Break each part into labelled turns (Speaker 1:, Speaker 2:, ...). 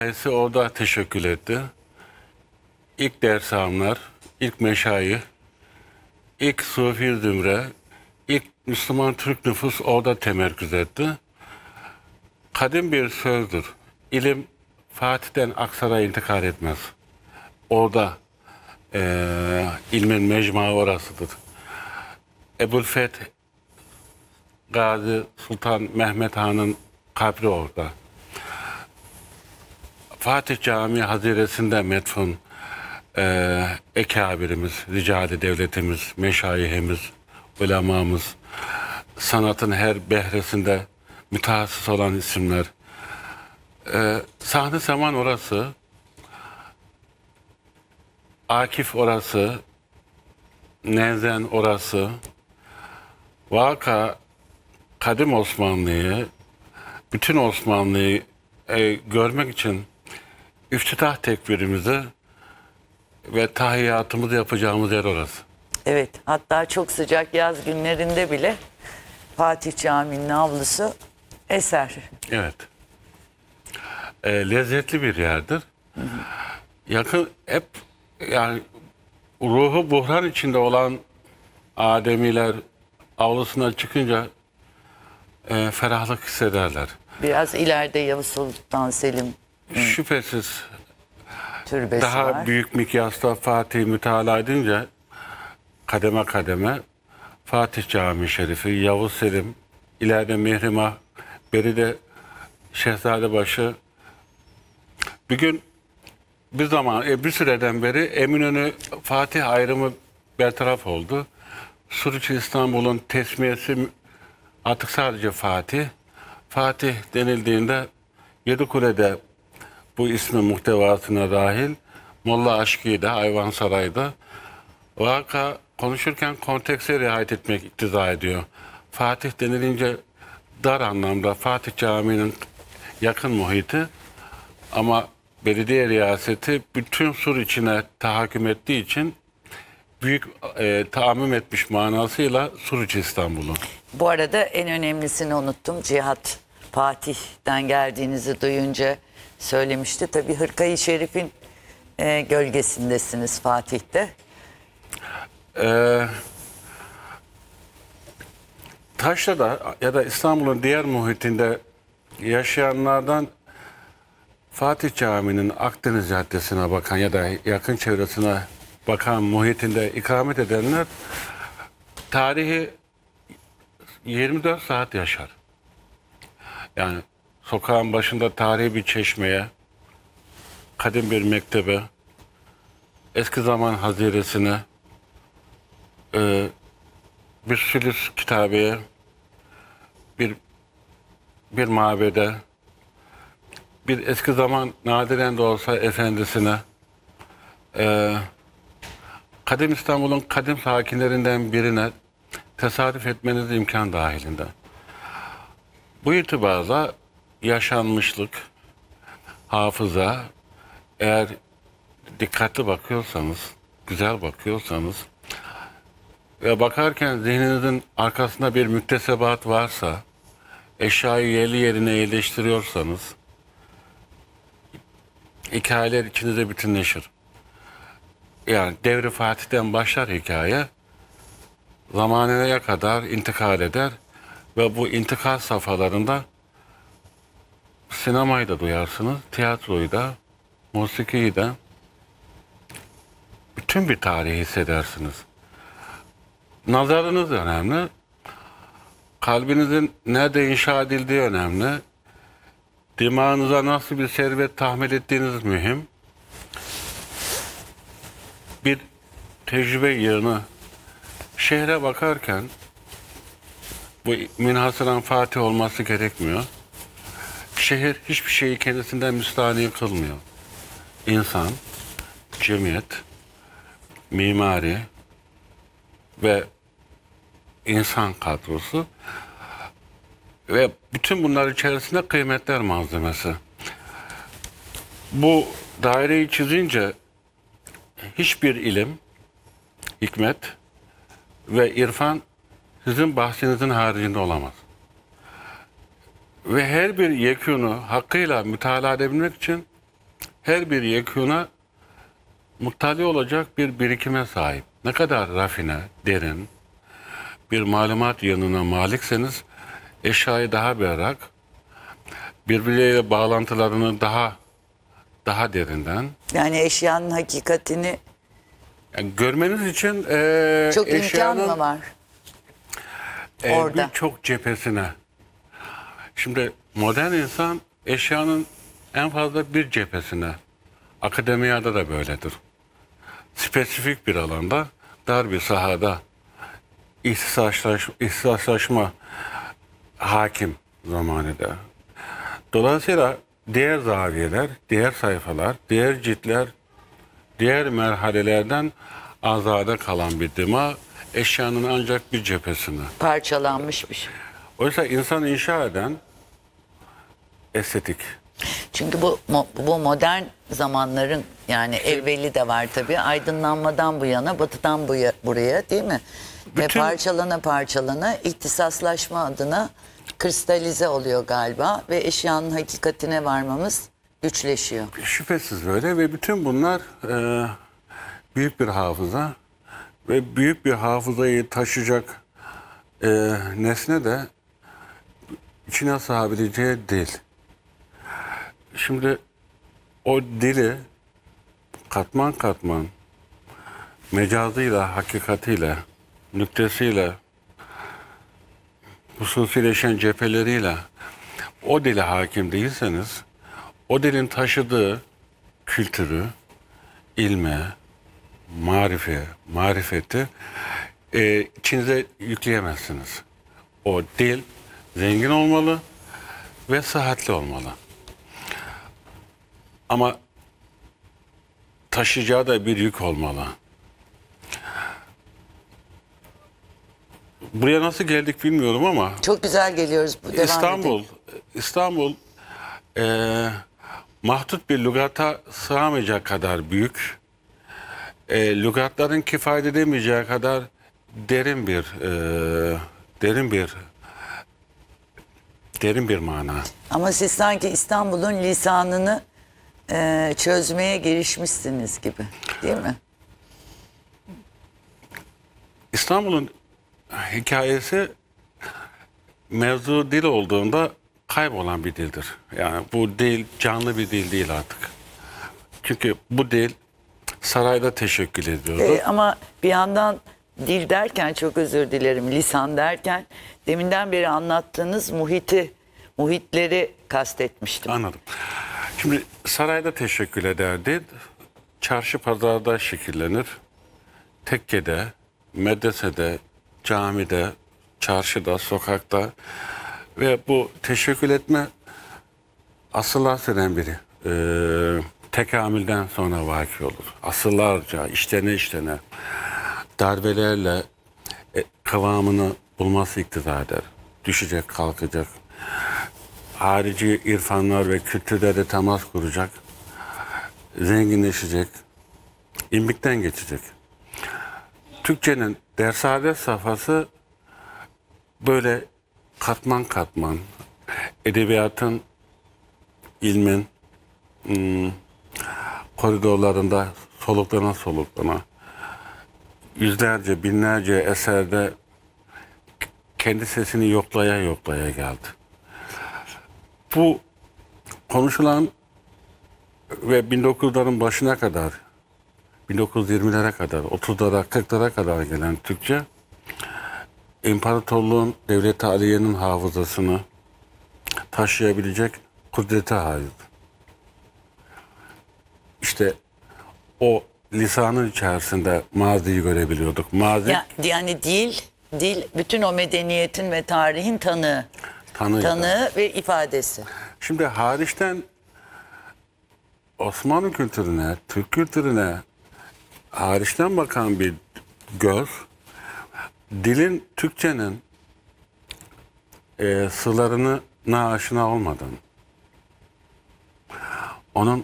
Speaker 1: Kendisi orada teşekkür etti. İlk dersamlar, ilk meşayih, ilk Sufi zümre, ilk Müslüman Türk nüfus orada temerküz etti. Kadim bir sözdür. İlim Fatih'ten Aksaray'a intikal etmez. Orada ilmin mecmuası orasıdır. Ebu'l-Feth Gazi Sultan Mehmet Han'ın kabri orada. Fatih Camii Haziresi'nde metfun ekabirimiz, ricali devletimiz, meşayihimiz, ulemamız, sanatın her behresinde mütehassıs olan isimler. Sahne Saman orası, Akif orası, Nezen orası, vaka kadim Osmanlı'yı, bütün Osmanlı'yı görmek için iftitah tekbirimizi ve tahiyyatımızı yapacağımız yer orası.
Speaker 2: Evet, hatta çok sıcak yaz günlerinde bile Fatih Camii'nin avlusu eser.
Speaker 1: Evet. Lezzetli bir yerdir. Hı hı. Yakın hep yani ruhu buhran içinde olan ademiler avlusuna çıkınca ferahlık hissederler.
Speaker 2: Biraz ileride Yavuz Sultan Selim
Speaker 1: Şüphesiz
Speaker 2: türbesi
Speaker 1: daha
Speaker 2: var.
Speaker 1: büyük mikyasta Fatih mütalaa edince kademe kademe Fatih Camii Şerifi, Yavuz Selim, ileride Mihrimah, beri de Şehzadebaşı. Bir gün bir süreden beri Eminönü Fatih ayrımı bertaraf oldu. Suruç İstanbul'un tesmiyesi artık sadece Fatih. Fatih denildiğinde Yedikule'de bu ismin muhtevasına dahil, Molla Aşki'de, Ayvansaray'da vaka konuşurken kontekste riayet etmek iktiza ediyor. Fatih denilince dar anlamda Fatih Camii'nin yakın muhiti ama belediye riyaseti bütün Sur içine tahakküm ettiği için büyük tahammüm etmiş manasıyla Suruç İstanbul'u.
Speaker 2: Bu arada en önemlisini unuttum. Cihat Fatih'ten geldiğinizi duyunca söylemişti. Tabii Hırka-i Şerif'in gölgesindesiniz Fatih'te.
Speaker 1: Taşra'da ya da İstanbul'un diğer muhitinde yaşayanlardan Fatih Camii'nin Akdeniz Caddesi'ne bakan ya da yakın çevresine bakan muhitinde ikamet edenler tarihi 24 saat yaşar. Yani sokağın başında tarihi bir çeşmeye, kadim bir mektebe, eski zaman haziresine, bir sülüs kitabeye, bir mabede, bir eski zaman nadiren de olsa efendisine, kadim İstanbul'un kadim sakinlerinden birine tesadüf etmeniz imkan dahilinde. Bu itibarla yaşanmışlık, hafıza, eğer dikkatli bakıyorsanız, güzel bakıyorsanız ve bakarken zihninizin arkasında bir müktesebat varsa, eşyayı yerli yerine yerleştiriyorsanız, hikayeler içinizde bütünleşir. Yani Devri Fatih'ten başlar hikaye, zamanına kadar intikal eder ve bu intikal safhalarında sinemayı da duyarsınız, tiyatroyu da, musikiyi de, bütün bir tarihi hissedersiniz. Nazarınız önemli, kalbinizin nerede inşa edildiği önemli, dimağınıza nasıl bir servet tahmil ettiğiniz mühim. Bir tecrübe yığını şehre bakarken bu münhasıran Fatih olması gerekmiyor. Şehir hiçbir şeyi kendisinden müstahni kılmıyor. İnsan, cemiyet, mimari ve insan kadrosu ve bütün bunlar içerisinde kıymetler malzemesi. Bu daireyi çizince hiçbir ilim, hikmet ve irfan sizin bahsinizin haricinde olamaz. Ve her bir yekûnu hakkıyla mütalaa edebilmek için her bir yekûna muttali olacak bir birikime sahip. Ne kadar rafine, derin bir malumat yanına malikseniz eşyayı daha berrak, birbirleriyle bağlantılarını daha derinden
Speaker 2: Yani eşyanın hakikatini
Speaker 1: yani görmeniz için
Speaker 2: çok imkan
Speaker 1: eşyanın
Speaker 2: mı var? Orada.
Speaker 1: birçok cephesine. Şimdi modern insan eşyanın en fazla bir cephesine. Akademiyada da böyledir. Spesifik bir alanda, dar bir sahada ihtisaslaşma hakim zamanında. Dolayısıyla diğer zaviyeler, diğer sayfalar, diğer ciltler, diğer merhalelerden azade kalan bir dima eşyanın ancak bir cephesine.
Speaker 2: Parçalanmış bir şey.
Speaker 1: Oysa insan inşa eden estetik.
Speaker 2: Çünkü bu modern zamanların yani evveli de var tabii. Aydınlanmadan bu yana, batıdan buraya değil mi? Ve
Speaker 1: Bütün-
Speaker 2: parçalana ihtisaslaşma adına kristalize oluyor galiba ve eşyanın hakikatine varmamız güçleşiyor.
Speaker 1: Şüphesiz böyle ve bütün bunlar büyük bir hafıza ve büyük bir hafızayı taşıyacak nesne de içine sığabileceği dil. Şimdi o dili katman katman mecazıyla, hakikatiyle, nüktesiyle, hususileşen cepheleriyle o dile hakim değilseniz o dilin taşıdığı kültürü, ilme, marifeti içinize yükleyemezsiniz. O dil zengin olmalı ve sıhhatli olmalı. Ama taşıyacağı da bir yük olmalı. Buraya nasıl geldik bilmiyorum ama
Speaker 2: Çok güzel geliyoruz. Devam edelim.
Speaker 1: İstanbul mahdut bir lügata sığamayacak kadar büyük, lügatların kifayet edemeyeceği kadar derin bir mana.
Speaker 2: Ama siz sanki İstanbul'un lisanını çözmeye girişmişsiniz gibi değil mi?
Speaker 1: İstanbul'un hikayesi mevzu dil olduğunda kaybolan bir dildir. Yani bu dil canlı bir dil değil artık. Çünkü bu dil sarayda teşekkül ediyordu.
Speaker 2: Ama bir yandan dil derken çok özür dilerim lisan derken deminden beri anlattığınız muhitleri kastetmiştim.
Speaker 1: Anladım. Şimdi sarayda teşekkül ederdi. Çarşı pazarda şekillenir. Tekkede, medresede, camide, çarşıda, sokakta ve bu teşekkül etme asırlar süren biri. Tekamülden sonra vaki olur. Asırlarca işlene darbelerle kıvamını bulması iktidar eder. Düşecek, kalkacak. Harici irfanlar ve kültürlere temas kuracak. Zenginleşecek. İmbikten geçecek. Türkçenin dersade safhası böyle katman katman edebiyatın, ilmin koridorlarında soluklana yüzlerce, binlerce eserde kendi sesini yoklaya geldi. Bu konuşulan ve 1900'ların başına kadar, 1920'lere kadar, 30'lara, 40'lara kadar gelen Türkçe, imparatorluğun, Devlet-i Aliye'nin hafızasını taşıyabilecek kudrete haiz. İşte o lisanın içerisinde maziyi görebiliyorduk. Mazi
Speaker 2: Yani dil bütün o medeniyetin ve tarihin tanığı ve ifadesi.
Speaker 1: Şimdi hariçten Osmanlı kültürüne, Türk kültürüne hariçten bakan bir göz, dilin, Türkçenin sırlarına aşina olmadan, onun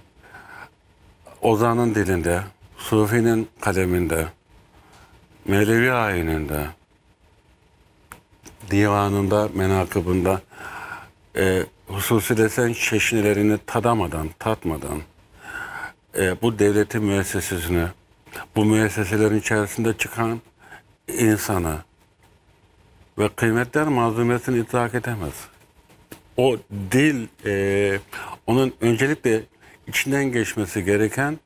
Speaker 1: Ozan'ın dilinde, Sufi'nin kaleminde, Mevlevi ayininde, divanında, menakıbında hususi desen çeşnilerini tatmadan, bu devletin müessesesini, bu müesseselerin içerisinde çıkan insanı ve kıymetler manzumesini idrak edemez. O dil, onun öncelikle içinden geçmesi gereken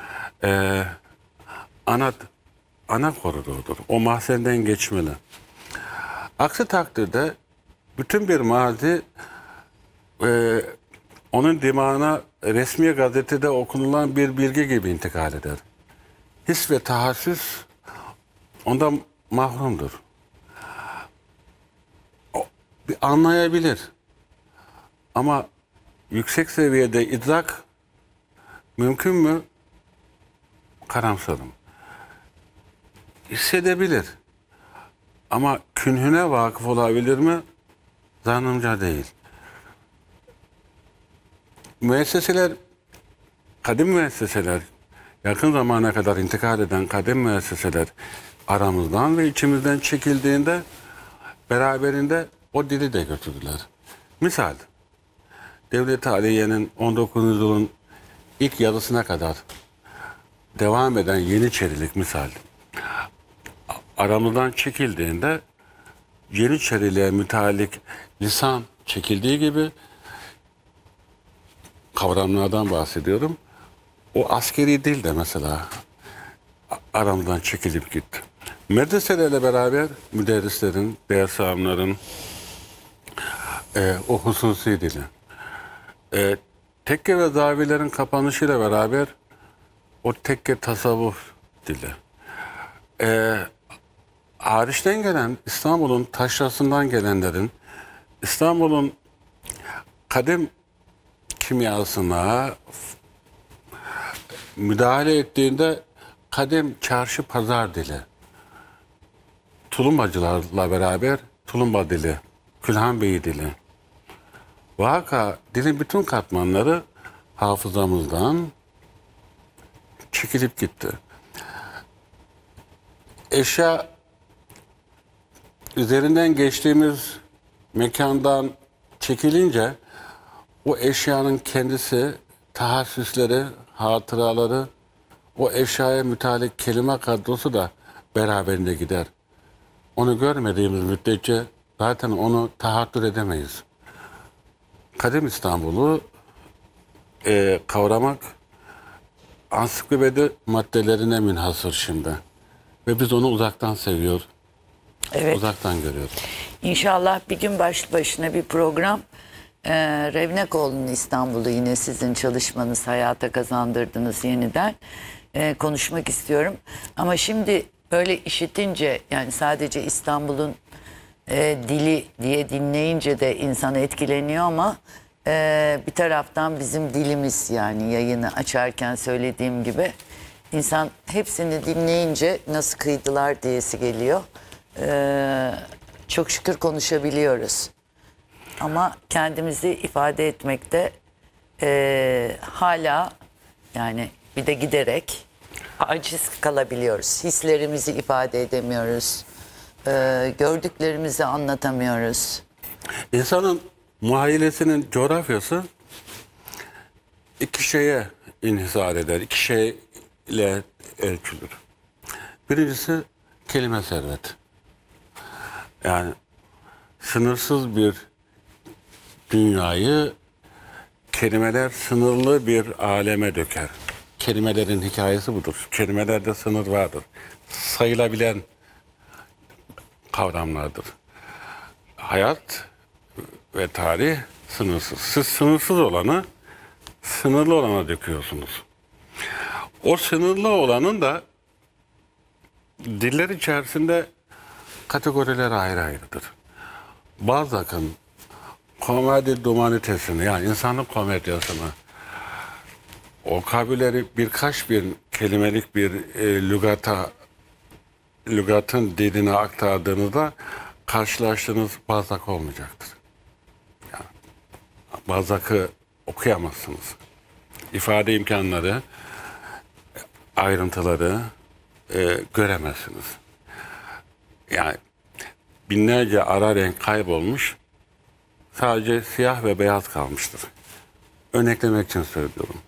Speaker 1: ana koridorudur. O mahzenden geçmeli. Aksi takdirde bütün bir mazi onun dimağına resmi gazetede okunulan bir bilgi gibi intikal eder. His ve tahassüs ondan mahrumdur. Bir anlayabilir. Ama yüksek seviyede idrak mümkün mü? Karamsarım. Hissedebilir. Ama künhüne vakıf olabilir mi? Zannımca değil. Müesseseler, kadim müesseseler, yakın zamana kadar intikal eden kadim müesseseler aramızdan ve içimizden çekildiğinde beraberinde o dili de götürdüler. Misal, Devlet-i Aliye'nin 19. yüzyılın ilk yarısına kadar devam eden Yeniçerilik misal, aramızdan çekildiğinde Yeniçeriliğe müteallik lisan çekildiği gibi kavramlardan bahsediyorum. O askeri dil de mesela aramızdan çekilip gitti. Medreselerle beraber müderrislerin, ders alimlerin o hususi dili. Tekke ve zavilerin kapanışıyla beraber o tekke tasavvuf dili. Hariçten gelen, İstanbul'un taşrasından gelenlerin, İstanbul'un kadim kimyasına müdahale ettiğinde kadim çarşı pazar dili, tulumbacılarla beraber tulumba dili, Külhan Bey dili. Vaka dilin bütün katmanları hafızamızdan çekilip gitti. Eşya üzerinden geçtiğimiz mekandan çekilince o eşyanın kendisi, tahassüsleri, hatıraları, o eşyaya mütalik kelime kadrosu da beraberinde gider. Onu görmediğimiz müddetçe zaten onu tahattür edemeyiz. Kadim İstanbul'u kavramak ansiklopedi maddelerine münhasır şimdi. Ve biz onu uzaktan seviyor,
Speaker 2: Evet.
Speaker 1: uzaktan görüyoruz.
Speaker 2: İnşallah bir gün başlı başına bir program Revnekoğlu'nun İstanbul'u yine sizin çalışmanız, hayata kazandırdınız yeniden. Konuşmak istiyorum. Ama şimdi böyle işitince, yani sadece İstanbul'un dili diye dinleyince de insan etkileniyor ama bir taraftan bizim dilimiz, yani yayını açarken söylediğim gibi insan hepsini dinleyince nasıl kıydılar diyesi geliyor. Çok şükür konuşabiliyoruz. Ama kendimizi ifade etmekte hala, yani bir de giderek aciz kalabiliyoruz. Hislerimizi ifade edemiyoruz. Gördüklerimizi anlatamıyoruz.
Speaker 1: İnsanın muhayyilesinin coğrafyası iki şeye inhisar eder, iki şeyle ölçülür. Birincisi kelime serveti. Yani sınırsız bir dünyayı kelimeler sınırlı bir aleme döker. Kelimelerin hikayesi budur. Kelimelerde sınır vardır. Sayılabilen kavramlardır. Hayat ve tarih sınırsız. Siz sınırsız olanı sınırlı olana döküyorsunuz. O sınırlı olanın da diller içerisinde kategoriler ayrı ayrıdır. Balzac'ın komedi dumanitesini, yani insanlık komedyasını, o kabileri birkaç bin kelimelik bir lügatın diline aktardığınızda karşılaştığınız Balzac olmayacaktır. Yani Balzac'ı okuyamazsınız. İfade imkanları, ayrıntıları göremezsiniz. Yani binlerce ara renk kaybolmuş, sadece siyah ve beyaz kalmıştır. Örneklemek için söylüyorum.